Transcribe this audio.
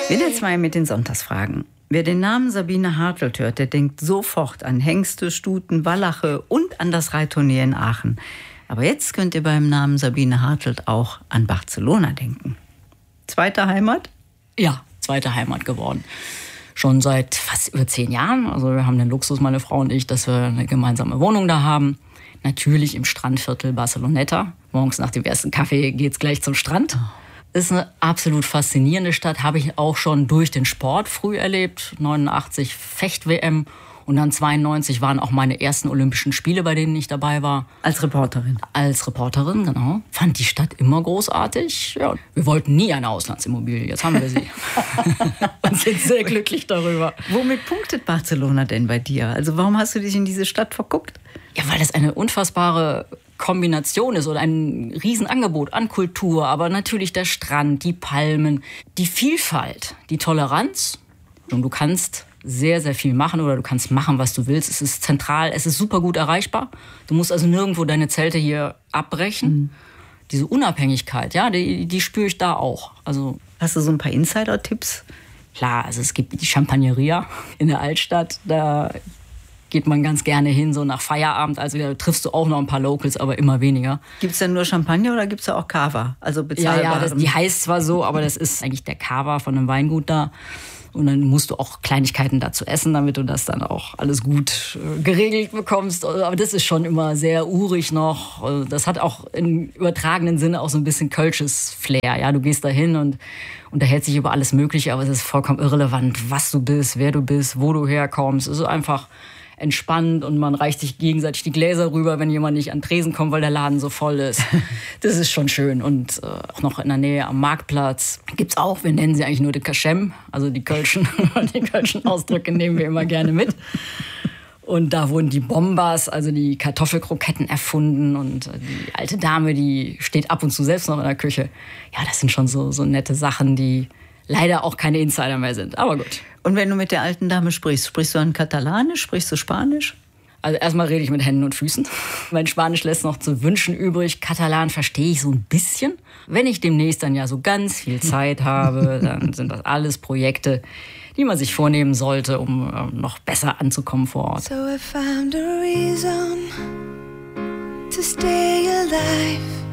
Wieder zwei mit den Sonntagsfragen. Wer den Namen Sabine Hartelt hört, der denkt sofort an Hengste, Stuten, Wallache und an das Reitturnier in Aachen. Aber jetzt könnt ihr beim Namen Sabine Hartelt auch an Barcelona denken. Zweite Heimat? Ja, zweite Heimat geworden. Schon seit fast über 10 Jahren. Also wir haben den Luxus, meine Frau und ich, dass wir eine gemeinsame Wohnung da haben. Natürlich im Strandviertel Barceloneta. Morgens nach dem ersten Kaffee geht's gleich zum Strand. Ist eine absolut faszinierende Stadt. Habe ich auch schon durch den Sport früh erlebt. 89 Fecht-WM. Und dann 92 waren auch meine ersten Olympischen Spiele, bei denen ich dabei war. Als Reporterin? Als Reporterin, genau. Fand die Stadt immer großartig. Ja, wir wollten nie eine Auslandsimmobilie, jetzt haben wir sie. Und sind sehr glücklich darüber. Womit punktet Barcelona denn bei dir? Also warum hast du dich in diese Stadt verguckt? Ja, weil das eine unfassbare Kombination ist oder ein Riesenangebot an Kultur. Aber natürlich der Strand, die Palmen, die Vielfalt, die Toleranz. Und du kannst sehr, sehr viel machen oder du kannst machen, was du willst. Es ist zentral, es ist super gut erreichbar. Du musst also nirgendwo deine Zelte hier abbrechen. Mhm. Diese Unabhängigkeit, ja, die spüre ich da auch. Also, hast du so ein paar Insider-Tipps? Klar, also es gibt die Champagneria in der Altstadt. Da geht man ganz gerne hin, so nach Feierabend. Also da triffst du auch noch ein paar Locals, aber immer weniger. Gibt es denn nur Champagner oder gibt es da auch Cava? Also bezahlbar? Ja, die heißt zwar so, aber das ist eigentlich der Cava von einem Weingut da. Und dann musst du auch Kleinigkeiten dazu essen, damit du das dann auch alles gut geregelt bekommst. Aber das ist schon immer sehr urig noch. Das hat auch im übertragenen Sinne auch so ein bisschen kölsches Flair. Ja, du gehst da hin und unterhältst dich über alles Mögliche, aber es ist vollkommen irrelevant, was du bist, wer du bist, wo du herkommst. Es ist einfach entspannt und man reicht sich gegenseitig die Gläser rüber, wenn jemand nicht an den Tresen kommt, weil der Laden so voll ist. Das ist schon schön. Und auch noch in der Nähe am Marktplatz gibt's auch, wir nennen sie eigentlich nur die Kaschem, also die kölschen Ausdrücke nehmen wir immer gerne mit. Und da wurden die Bombas, also die Kartoffelkroketten erfunden und die alte Dame, die steht ab und zu selbst noch in der Küche. Ja, das sind schon so nette Sachen, die leider auch keine Insider mehr sind, aber gut. Und wenn du mit der alten Dame sprichst du dann Katalanisch, sprichst du Spanisch? Also erstmal rede ich mit Händen und Füßen. Mein Spanisch lässt noch zu wünschen übrig. Katalan verstehe ich so ein bisschen. Wenn ich demnächst dann ja so ganz viel Zeit habe, dann sind das alles Projekte, die man sich vornehmen sollte, um noch besser anzukommen vor Ort. So I found a reason to stay alive.